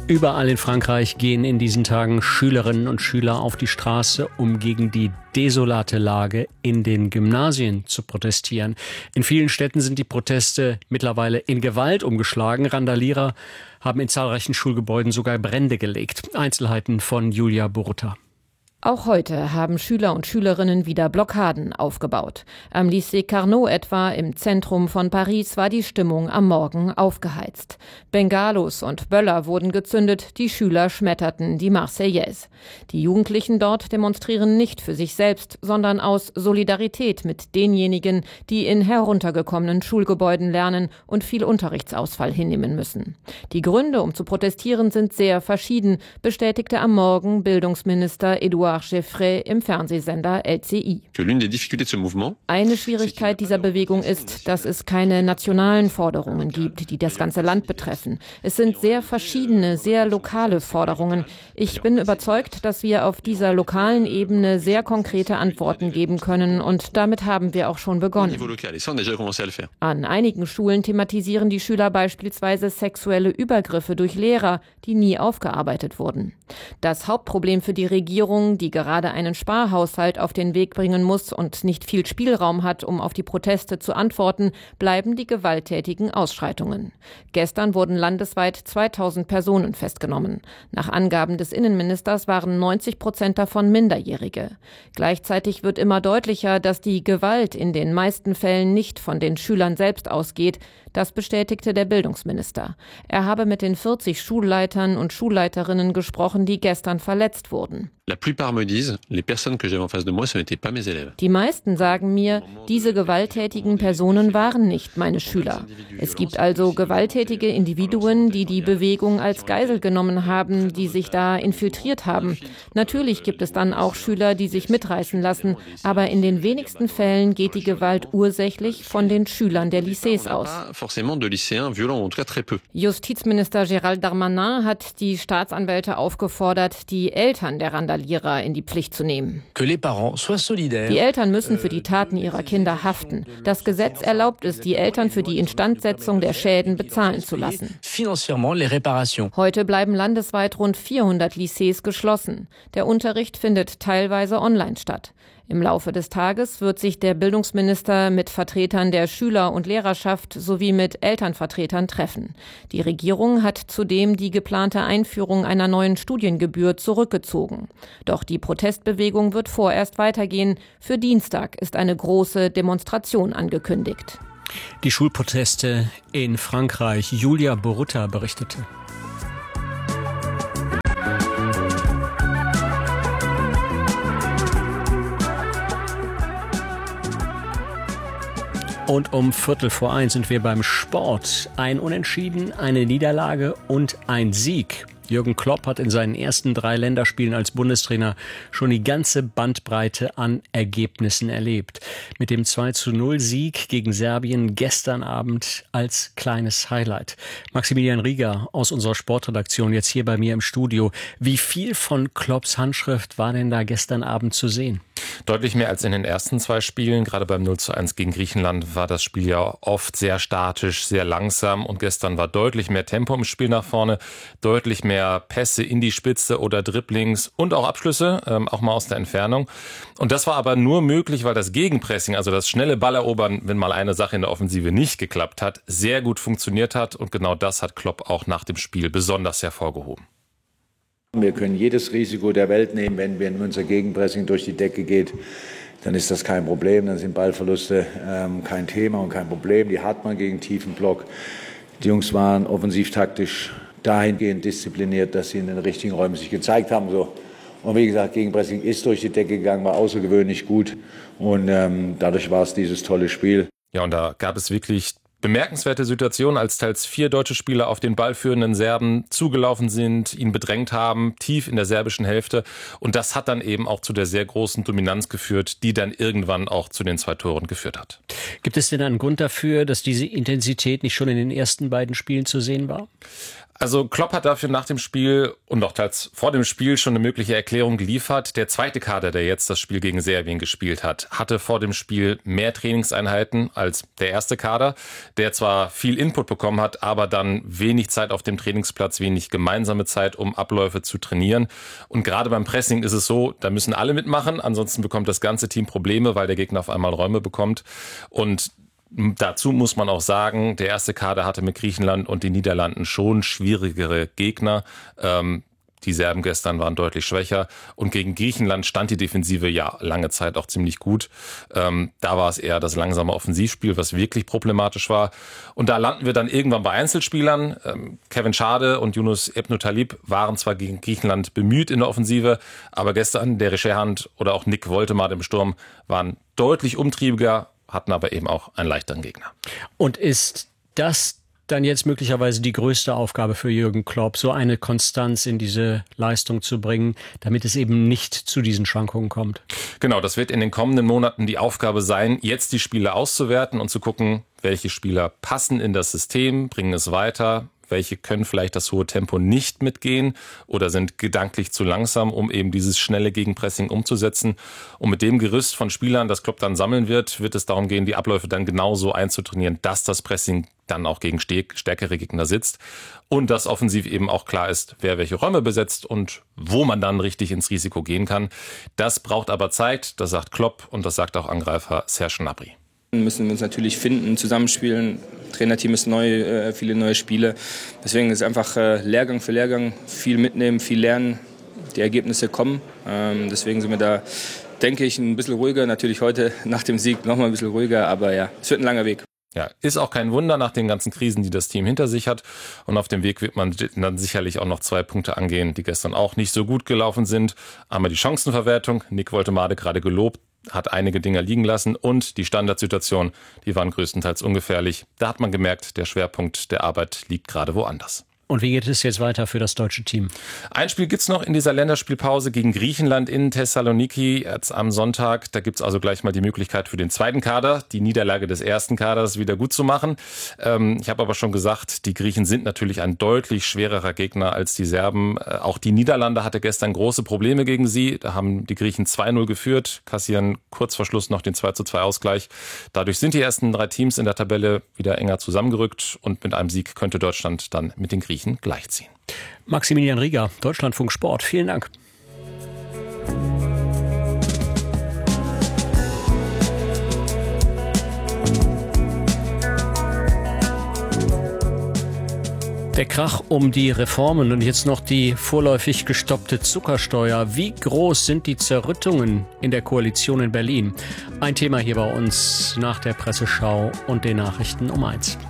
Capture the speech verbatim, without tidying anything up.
Überall in Frankreich gehen in diesen Tagen Schülerinnen und Schüler auf die Straße, um gegen die desolate Lage in den Gymnasien zu protestieren. In vielen Städten sind die Proteste mittlerweile in Gewalt umgeschlagen. Randalierer haben in zahlreichen Schulgebäuden sogar Brände gelegt. Einzelheiten von Julia Borutta. Auch heute haben Schüler und Schülerinnen wieder Blockaden aufgebaut. Am Lycée Carnot etwa im Zentrum von Paris war die Stimmung am Morgen aufgeheizt. Bengalos und Böller wurden gezündet, die Schüler schmetterten die Marseillaise. Die Jugendlichen dort demonstrieren nicht für sich selbst, sondern aus Solidarität mit denjenigen, die in heruntergekommenen Schulgebäuden lernen und viel Unterrichtsausfall hinnehmen müssen. Die Gründe, um zu protestieren, sind sehr verschieden, bestätigte am Morgen Bildungsminister Edouard Geoffrey im Fernsehsender L C I. Eine Schwierigkeit dieser Bewegung ist, dass es keine nationalen Forderungen gibt, die das ganze Land betreffen. Es sind sehr verschiedene, sehr lokale Forderungen. Ich bin überzeugt, dass wir auf dieser lokalen Ebene sehr konkrete Antworten geben können und damit haben wir auch schon begonnen. An einigen Schulen thematisieren die Schüler beispielsweise sexuelle Übergriffe durch Lehrer, die nie aufgearbeitet wurden. Das Hauptproblem für die Regierung, die gerade einen Sparhaushalt auf den Weg bringen muss und nicht viel Spielraum hat, um auf die Proteste zu antworten, bleiben die gewalttätigen Ausschreitungen. Gestern wurden landesweit zweitausend Personen festgenommen. Nach Angaben des Innenministers waren neunzig Prozent davon Minderjährige. Gleichzeitig wird immer deutlicher, dass die Gewalt in den meisten Fällen nicht von den Schülern selbst ausgeht. Das bestätigte der Bildungsminister. Er habe mit den vierzig Schulleitern und Schulleiterinnen gesprochen, die gestern verletzt wurden. Die meisten sagen mir, diese gewalttätigen Personen waren nicht meine Schüler. Es gibt also gewalttätige Individuen, die die Bewegung als Geisel genommen haben, die sich da infiltriert haben. Natürlich gibt es dann auch Schüler, die sich mitreißen lassen, aber in den wenigsten Fällen geht die Gewalt ursächlich von den Schülern der Lycées aus. Justizminister Gérald Darmanin hat die Staatsanwälte aufgefordert, die Eltern der Randalierer in die Pflicht zu nehmen. Die Eltern müssen für die Taten ihrer Kinder haften. Das Gesetz erlaubt es, die Eltern für die Instandsetzung der Schäden bezahlen zu lassen. Heute bleiben landesweit rund vierhundert Lycées geschlossen. Der Unterricht findet teilweise online statt. Im Laufe des Tages wird sich der Bildungsminister mit Vertretern der Schüler- und Lehrerschaft sowie mit Elternvertretern treffen. Die Regierung hat zudem die geplante Einführung einer neuen Studiengebühr zurückgezogen. Doch die Protestbewegung wird vorerst weitergehen. Für Dienstag ist eine große Demonstration angekündigt. Die Schulproteste in Frankreich. Julia Borutta berichtete. Und um Viertel vor eins sind wir beim Sport. Ein Unentschieden, eine Niederlage und ein Sieg. Jürgen Klopp hat in seinen ersten drei Länderspielen als Bundestrainer schon die ganze Bandbreite an Ergebnissen erlebt. Mit dem zwei zu null Sieg gegen Serbien gestern Abend als kleines Highlight. Maximilian Rieger aus unserer Sportredaktion jetzt hier bei mir im Studio. Wie viel von Klopps Handschrift war denn da gestern Abend zu sehen? Deutlich mehr als in den ersten zwei Spielen. Gerade beim null zu eins gegen Griechenland war das Spiel ja oft sehr statisch, sehr langsam. Und gestern war deutlich mehr Tempo im Spiel nach vorne, deutlich mehr Pässe in die Spitze oder Dribblings und auch Abschlüsse, ähm, auch mal aus der Entfernung. Und das war aber nur möglich, weil das Gegenpressing, also das schnelle Ballerobern, wenn mal eine Sache in der Offensive nicht geklappt hat, sehr gut funktioniert hat. Und genau das hat Klopp auch nach dem Spiel besonders hervorgehoben. Wir können jedes Risiko der Welt nehmen, wenn, wenn unser Gegenpressing durch die Decke geht, dann ist das kein Problem, dann sind Ballverluste ähm, kein Thema und kein Problem. Die hat man gegen tiefen Block. Die Jungs waren offensivtaktisch dahingehend diszipliniert, dass sie in den richtigen Räumen sich gezeigt haben. So. Und wie gesagt, Gegenpressing ist durch die Decke gegangen, war außergewöhnlich gut und ähm, dadurch war es dieses tolle Spiel. Ja, und da gab es wirklich bemerkenswerte Situation, als teils vier deutsche Spieler auf den ballführenden Serben zugelaufen sind, ihn bedrängt haben, tief in der serbischen Hälfte. Und das hat dann eben auch zu der sehr großen Dominanz geführt, die dann irgendwann auch zu den zwei Toren geführt hat. Gibt es denn einen Grund dafür, dass diese Intensität nicht schon in den ersten beiden Spielen zu sehen war? Also Klopp hat dafür nach dem Spiel und auch teils vor dem Spiel schon eine mögliche Erklärung geliefert. Der zweite Kader, der jetzt das Spiel gegen Serbien gespielt hat, hatte vor dem Spiel mehr Trainingseinheiten als der erste Kader, der zwar viel Input bekommen hat, aber dann wenig Zeit auf dem Trainingsplatz, wenig gemeinsame Zeit, um Abläufe zu trainieren. Und gerade beim Pressing ist es so, da müssen alle mitmachen, ansonsten bekommt das ganze Team Probleme, weil der Gegner auf einmal Räume bekommt. Und dazu muss man auch sagen, der erste Kader hatte mit Griechenland und den Niederlanden schon schwierigere Gegner. Ähm, die Serben gestern waren deutlich schwächer und gegen Griechenland stand die Defensive ja lange Zeit auch ziemlich gut. Ähm, da war es eher das langsame Offensivspiel, was wirklich problematisch war. Und da landen wir dann irgendwann bei Einzelspielern. Ähm, Kevin Schade und Yunus Ebnu Talib waren zwar gegen Griechenland bemüht in der Offensive, aber gestern der Scherhand oder auch Nick Woltemade im Sturm waren deutlich umtriebiger, hatten aber eben auch einen leichteren Gegner. Und ist das dann jetzt möglicherweise die größte Aufgabe für Jürgen Klopp, so eine Konstanz in diese Leistung zu bringen, damit es eben nicht zu diesen Schwankungen kommt? Genau, das wird in den kommenden Monaten die Aufgabe sein, jetzt die Spiele auszuwerten und zu gucken, welche Spieler passen in das System, bringen es weiter, welche können vielleicht das hohe Tempo nicht mitgehen oder sind gedanklich zu langsam, um eben dieses schnelle Gegenpressing umzusetzen. Und mit dem Gerüst von Spielern, das Klopp dann sammeln wird, wird es darum gehen, die Abläufe dann genauso einzutrainieren, dass das Pressing dann auch gegen stärkere Gegner sitzt und dass offensiv eben auch klar ist, wer welche Räume besetzt und wo man dann richtig ins Risiko gehen kann. Das braucht aber Zeit, das sagt Klopp und das sagt auch Angreifer Serge Gnabry. Müssen wir uns natürlich finden, zusammenspielen. Trainerteam ist neu, äh, viele neue Spiele. Deswegen ist es einfach äh, Lehrgang für Lehrgang, viel mitnehmen, viel lernen. Die Ergebnisse kommen. Ähm, deswegen sind wir da, denke ich, ein bisschen ruhiger. Natürlich heute nach dem Sieg noch mal ein bisschen ruhiger, aber ja, es wird ein langer Weg. Ja, ist auch kein Wunder nach den ganzen Krisen, die das Team hinter sich hat. Und auf dem Weg wird man dann sicherlich auch noch zwei Punkte angehen, die gestern auch nicht so gut gelaufen sind. Einmal die Chancenverwertung. Nick Woltemade gerade gelobt, hat einige Dinger liegen lassen und die Standardsituation, die waren größtenteils ungefährlich. Da hat man gemerkt, der Schwerpunkt der Arbeit liegt gerade woanders. Und wie geht es jetzt weiter für das deutsche Team? Ein Spiel gibt's noch in dieser Länderspielpause gegen Griechenland in Thessaloniki jetzt am Sonntag. Da gibt's also gleich mal die Möglichkeit für den zweiten Kader, die Niederlage des ersten Kaders wieder gut zu machen. Ähm, ich habe aber schon gesagt, die Griechen sind natürlich ein deutlich schwererer Gegner als die Serben. Äh, auch die Niederlande hatte gestern große Probleme gegen sie. Da haben die Griechen zwei null geführt, kassieren kurz vor Schluss noch den zwei zu zwei Ausgleich. Dadurch sind die ersten drei Teams in der Tabelle wieder enger zusammengerückt und mit einem Sieg könnte Deutschland dann mit den Griechen gleichziehen. Maximilian Rieger, Deutschlandfunk Sport. Vielen Dank. Der Krach um die Reformen und jetzt noch die vorläufig gestoppte Zuckersteuer. Wie groß sind die Zerrüttungen in der Koalition in Berlin? Ein Thema hier bei uns nach der Presseschau und den Nachrichten um eins.